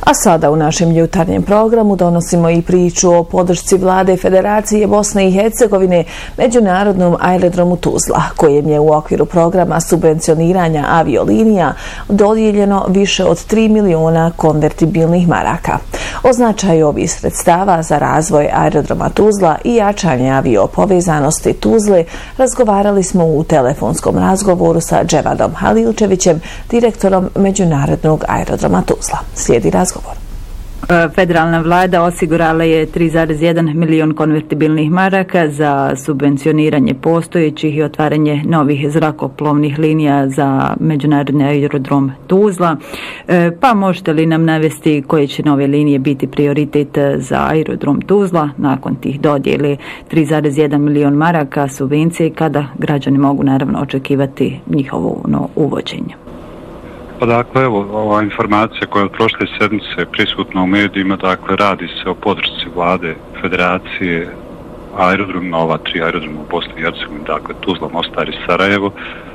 A sada u našem jutarnjem programu donosimo i priču o podršci Vlade Federacije Bosne i Hercegovine Međunarodnom aerodromu Tuzla, kojem je u okviru programa subvencioniranja aviolinija dodijeljeno više od 3 miliona konvertibilnih maraka. O značaju ovih sredstava za razvoj aerodroma Tuzla i jačanje aviopovezanosti Tuzle razgovarali smo u telefonskom razgovoru sa Dževadom Halilčevićem, direktorom Međunarodnog aerodroma Tuzla. Slijedi razgovor. Federalna vlada osigurala je 3,1 milion konvertibilnih maraka za subvencioniranje postojećih i otvaranje novih zrakoplovnih linija za Međunarodni aerodrom Tuzla. Pa možete li nam navesti koje će nove linije biti prioritet za aerodrom Tuzla nakon tih dodjeli 3,1 milion maraka subvencije i kada građani mogu naravno očekivati njihovo uvođenje? Pa dakle, evo, ova informacija koja je od prošle sedmice prisutna u medijima, dakle, radi se o podršci Vlade Federacije aerodroma, ova 3 aerodroma u Bosni i Hercegovini, dakle, Tuzla, Mostar i Sarajevo.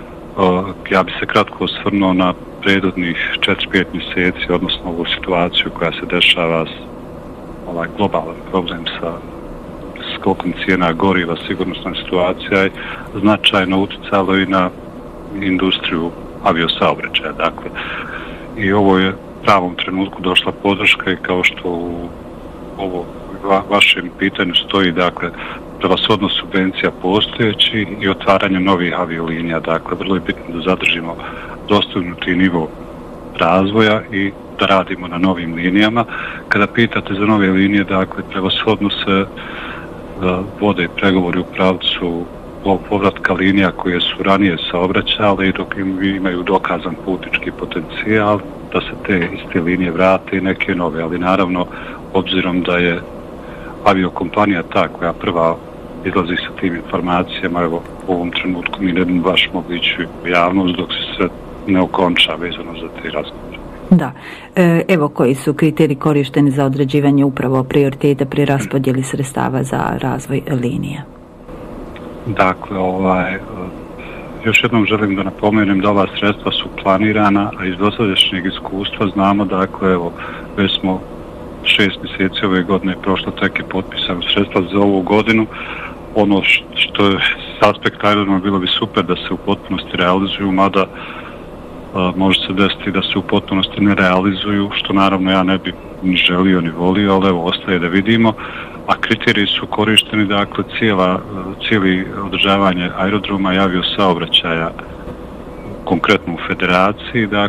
Ja bi se kratko osvrnuo na prethodnih 4-5 mjeseci, odnosno ovu situaciju koja se dešava, ovaj globalan problem sa skokom cijena goriva, sigurnosna situacija je značajno utjecalo i na industriju aviosaobraćaja, dakle. I ovo je pravom trenutku došla podrška i kao što u ovo vašem pitanju stoji, dakle, prevashodno subvencija postojeći i otvaranje novih aviolinija, dakle, vrlo je bitno da zadržimo dostignuti nivo razvoja i da radimo na novim linijama. Kada pitate za nove linije, dakle, prevashodno se vode pregovori u pravcu povratka linija koje su ranije saobraćale i dok imaju dokazan putnički potencijal da se te iste linije vrate i neke nove, ali naravno obzirom da je aviokompanija ta koja prva izlazi sa tim informacijama, evo u ovom trenutku mi ne bi baš mogli ići u javnost dok se sve ne okonča vezano za te razgovore. Da. Evo koji su kriteriji korišteni za određivanje upravo prioriteta pri raspodjeli sredstava za razvoj linija? Dakle, još jednom želim da napomenem da ova sredstva su planirana, a iz dosadašnjeg iskustva znamo, dakle, evo, već smo 6 mjeseci ove godine prošlo, tek je potpisano sredstva za ovu godinu. Ono što je s aspekta aerodroma bilo bi super da se u potpunosti realizuju, mada može se desiti da se u potpunosti ne realizuju, što naravno ja ne bi ni želio ni volio, ali evo, ostaje da vidimo. A kriteriji su korišteni, dakle, cijeli održavanje aerodroma i aviosaobraćaja konkretno u federaciji, dakle,